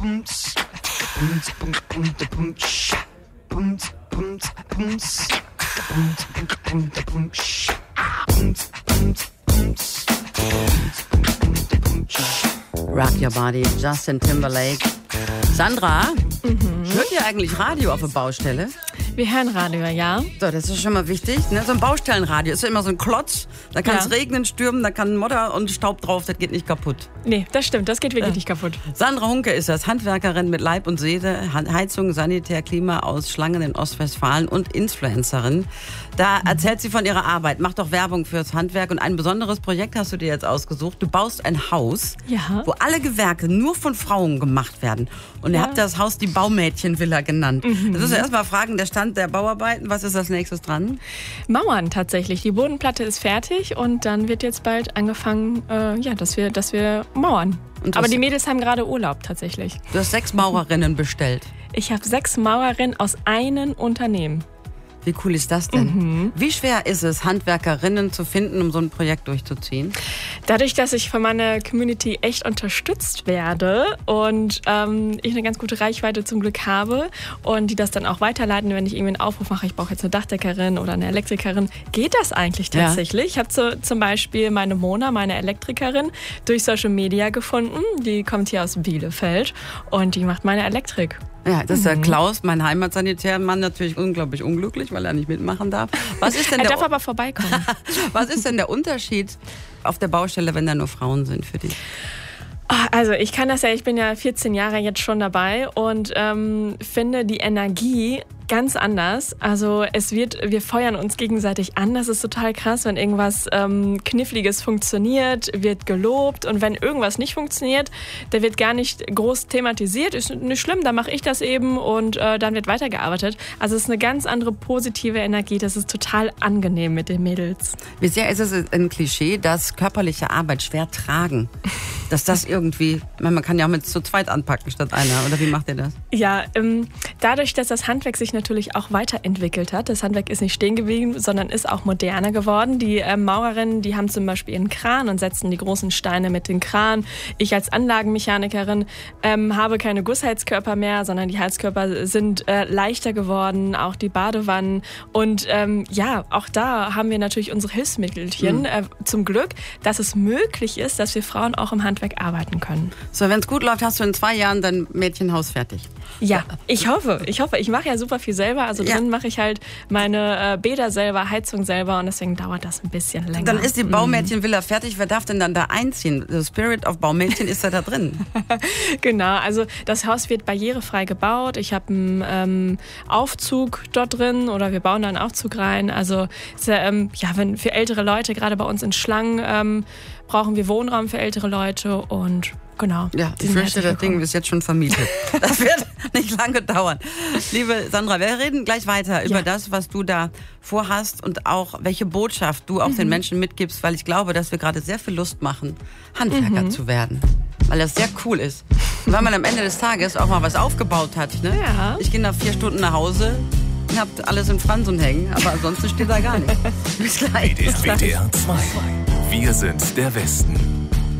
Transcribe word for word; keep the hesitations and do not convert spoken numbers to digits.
Rock Your Body, Justin Timberlake. Sandra, mhm. hört ihr eigentlich Radio auf der Baustelle? Wir hören Radio, ja. So, das ist schon mal wichtig. Ne? So ein Baustellenradio ist ja immer so ein Klotz. Da kann es ja. regnen, stürmen, da kann Modder und Staub drauf, das geht nicht kaputt. Nee, das stimmt, das geht wirklich äh. nicht kaputt. Sandra Hunke ist das, Handwerkerin mit Leib und Seele, Heizung, Sanitär, Klima aus Schlangen in Ostwestfalen und Influencerin. Da mhm. erzählt sie von ihrer Arbeit, macht doch Werbung fürs Handwerk und ein besonderes Projekt hast du dir jetzt ausgesucht. Du baust ein Haus, ja. wo alle Gewerke nur von Frauen gemacht werden. Und ja. ihr habt das Haus die Baumädchenvilla genannt. Mhm. Das ist erstmal Fragen, der Stand der Bauarbeiten. Was ist als nächstes dran? Mauern tatsächlich. Die Bodenplatte ist fertig und dann wird jetzt bald angefangen, äh, ja, dass wir, dass wir mauern. Aber die Mädels haben gerade Urlaub tatsächlich. Du hast sechs Maurerinnen bestellt. Ich habe sechs Maurerinnen aus einem Unternehmen. Wie cool ist das denn? Mhm. Wie schwer ist es, Handwerkerinnen zu finden, um so ein Projekt durchzuziehen? Dadurch, dass ich von meiner Community echt unterstützt werde und ähm, ich eine ganz gute Reichweite zum Glück habe und die das dann auch weiterleiten, wenn ich irgendwie einen Aufruf mache, ich brauche jetzt eine Dachdeckerin oder eine Elektrikerin, geht das eigentlich tatsächlich. Ja. Ich habe zu, zum Beispiel meine Mona, meine Elektrikerin, durch Social Media gefunden. Die kommt hier aus Bielefeld und die macht meine Elektrik. Ja, das ist der Klaus, mein Heimatsanitärmann, natürlich unglaublich unglücklich, weil er nicht mitmachen darf. Was ist denn er der darf aber vorbeikommen. Was ist denn der Unterschied auf der Baustelle, wenn da nur Frauen sind für dich? Also ich kann das ja, ich bin ja vierzehn Jahre jetzt schon dabei und ähm, finde die Energie ganz anders. Also es wird, wir feuern uns gegenseitig an. Das ist total krass, wenn irgendwas ähm, Kniffliges funktioniert, wird gelobt und wenn irgendwas nicht funktioniert, der wird gar nicht groß thematisiert. Ist nicht schlimm, dann mache ich das eben und äh, dann wird weitergearbeitet. Also es ist eine ganz andere positive Energie. Das ist total angenehm mit den Mädels. Wie sehr ist es ein Klischee, dass körperliche Arbeit schwer tragen? Dass das irgendwie, man kann ja auch mit zu zweit anpacken statt einer, oder wie macht ihr das? Ja, ähm, dadurch, dass das Handwerk sich natürlich auch weiterentwickelt hat, das Handwerk ist nicht stehen geblieben, sondern ist auch moderner geworden. Die äh, Maurerinnen, die haben zum Beispiel einen Kran und setzen die großen Steine mit dem Kran. Ich als Anlagenmechanikerin ähm, habe keine Gussheizkörper mehr, sondern die Heizkörper sind äh, leichter geworden, auch die Badewannen. Und ähm, ja, auch da haben wir natürlich unsere Hilfsmittelchen, mhm. äh, zum Glück, dass es möglich ist, dass wir Frauen auch im Handwerk arbeiten können. So, wenn es gut läuft, hast du in zwei Jahren dein Mädchenhaus fertig. Ja, ich hoffe, ich hoffe. Ich mache ja super viel selber. Also ja. drin mache ich halt meine äh, Bäder selber, Heizung selber und deswegen dauert das ein bisschen länger. Dann ist die Baumädchenvilla fertig. Wer darf denn dann da einziehen? The Spirit of Baumädchen ist da, da drin. Genau, also das Haus wird barrierefrei gebaut. Ich habe einen ähm, Aufzug dort drin oder wir bauen da einen Aufzug rein. Also ähm, ja, wenn für ältere Leute, gerade bei uns in Schlangen, ähm, brauchen wir Wohnraum für ältere Leute und genau. Ja, ich fürchte, das Ding ist jetzt schon vermietet. Das wird nicht lange dauern. Liebe Sandra, wir reden gleich weiter ja. über das, was du da vorhast und auch welche Botschaft du auch mhm. den Menschen mitgibst, weil ich glaube, dass wir gerade sehr viel Lust machen, Handwerker mhm. zu werden. Weil das sehr cool ist. Und weil man am Ende des Tages auch mal was aufgebaut hat. Ne? Ja. Ich gehe nach vier Stunden nach Hause, habt alles in Fransen hängen, aber ansonsten steht da gar nichts. Bis gleich. W D R zwei. Wir sind der Westen.